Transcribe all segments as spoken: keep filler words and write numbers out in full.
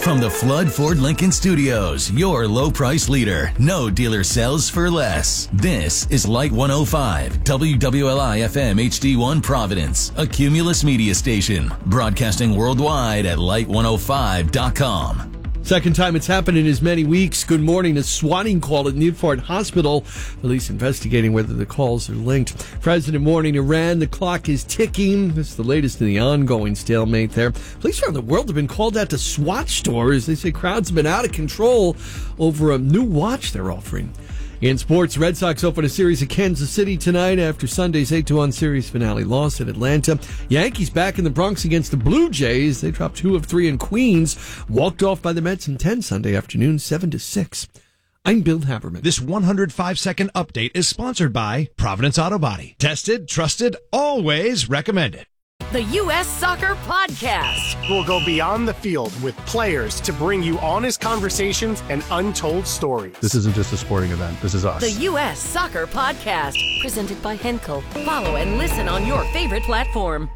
From the Flood Ford Lincoln Studios, your low price leader. No dealer sells for less. This is Light one oh five, W W L I F M H D one Providence, a Cumulus media station. Broadcasting worldwide at light one oh five dot com. Second time it's happened in as many weeks. Good morning. A swatting call at Newport Hospital. Police investigating whether the calls are linked. President warning Iran. The clock is ticking. This is the latest in the ongoing stalemate there. Police around the world have been called out to SWAT stores. They say crowds have been out of control over a new watch they're offering. In sports, Red Sox open a series at Kansas City tonight after Sunday's eight to one series finale loss at Atlanta. Yankees back in the Bronx against the Blue Jays. They dropped two of three in Queens. Walked off by the Mets in ten Sunday afternoon, seven to six. I'm Bill Haberman. This one hundred five second update is sponsored by Providence Auto Body. Tested, trusted, always recommended. The U S Soccer Podcast. We'll go beyond the field with players to bring you honest conversations and untold stories. This isn't just a sporting event. This is us. The U S Soccer Podcast. Presented by Henkel. Follow and listen on your favorite platform.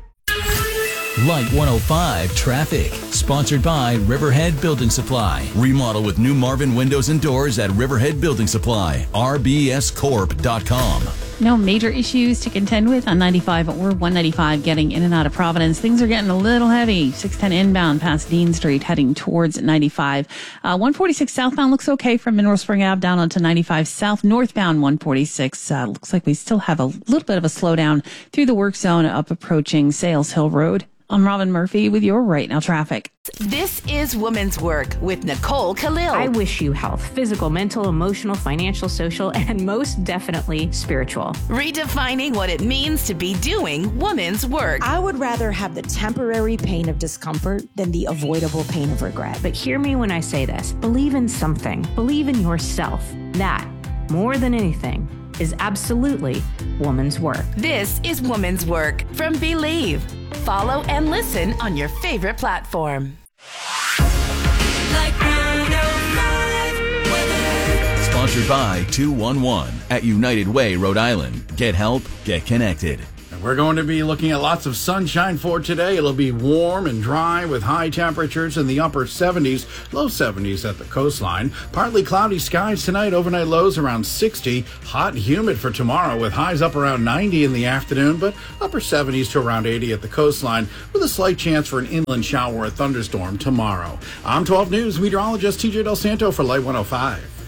Light one oh five Traffic. Sponsored by Riverhead Building Supply. Remodel with new Marvin windows and doors at Riverhead Building Supply. R B S corp dot com. No major issues to contend with on ninety-five or one ninety-five getting in and out of Providence. Things are getting a little heavy. six ten inbound past Dean Street heading towards ninety-five. Uh, one forty-six southbound looks okay from Mineral Spring Ave down onto ninety-five south. Northbound one forty-six uh, looks like we still have a little bit of a slowdown through the work zone up approaching Sales Hill Road. I'm Robin Murphy with your Right Now traffic. This is Women's Work with Nicole Khalil. I wish you health, physical, mental, emotional, financial, social, and most definitely spiritual. Redefining what it means to be doing women's work. I would rather have the temporary pain of discomfort than the avoidable pain of regret. But hear me when I say this. Believe in something. Believe in yourself. That, more than anything, is absolutely woman's work. This is Woman's Work from Believe. Follow and listen on your favorite platform. Sponsored by two one one at United Way, Rhode Island. Get help, get connected. We're going to be looking at lots of sunshine for today. It'll be warm and dry with high temperatures in the upper seventies, low seventies at the coastline. Partly cloudy skies tonight, overnight lows around sixty. Hot and humid for tomorrow with highs up around ninety in the afternoon, but upper seventies to around eighty at the coastline with a slight chance for an inland shower or thunderstorm tomorrow. I'm twelve News meteorologist T J Del Santo for Light one oh five.